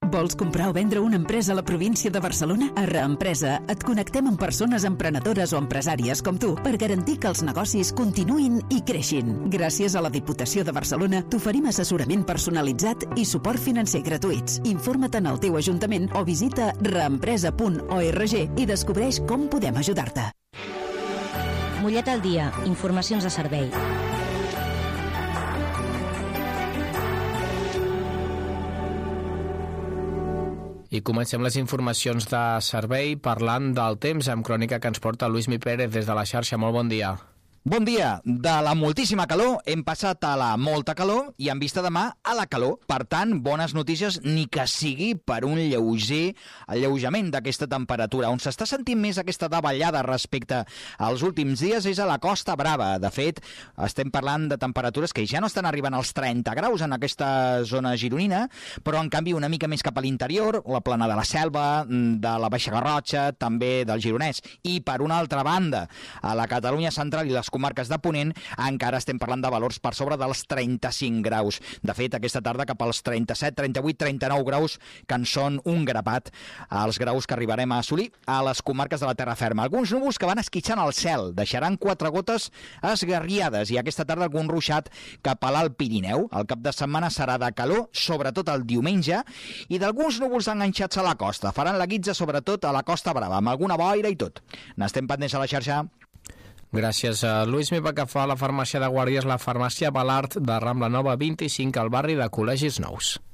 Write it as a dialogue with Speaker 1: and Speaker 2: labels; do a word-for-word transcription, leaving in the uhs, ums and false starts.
Speaker 1: Vols comprar o vendre una empresa a la província de Barcelona? A Reempresa et connectem amb persones emprenedores o empresàries com tu per garantir que els negocis continuïn i creixin. Gràcies a la Diputació de Barcelona t'oferim assessorament personalitzat i suport financer gratuïts. Informa't en el teu ajuntament o visita reempresa punt org i descobreix com podem ajudar-te.
Speaker 2: Mollet al dia. Informacions de servei.
Speaker 3: I comencem les informacions de servei parlant del temps amb crònica que ens porta Lluís Mi Pérez des de la xarxa. Molt bon dia.
Speaker 4: Bon dia. De la moltíssima calor hem passat a la molta calor i en vista demà a la calor. Per tant, bones notícies, ni que sigui per un lleuger alleujament d'aquesta temperatura. On s'està sentint més aquesta davallada respecte als últims dies és a la Costa Brava. De fet, estem parlant de temperatures que ja no estan arribant als trenta graus en aquesta zona gironina, però en canvi una mica més cap a l'interior, la plana de la Selva, de la Baixa Garrotxa, també del Gironès. I per una altra banda, a la Catalunya central i les comarques de Ponent, encara estem parlant de valors per sobre dels trenta-cinc graus. De fet, aquesta tarda cap als trenta-set, trenta-vuit, trenta-nou graus, que en són un grapat, els graus que arribarem a assolir a les comarques de la terra ferma. Alguns núvols que van esquitxant al cel, deixaran quatre gotes esgarriades i aquesta tarda algun ruixat cap a l'Alt Pirineu. El cap de setmana serà de calor, sobretot el diumenge, i d'alguns núvols enganxats a la costa. Faran la guitza sobretot a la Costa Brava, amb alguna boira i tot. N'estem pendents a la xarxa.
Speaker 3: Gràcies a Lluís Mi. Pel que fa a la farmàcia de Guàrdia, és la farmàcia Balart de Rambla Nova vint-i-cinc al barri de Col·legis Nous.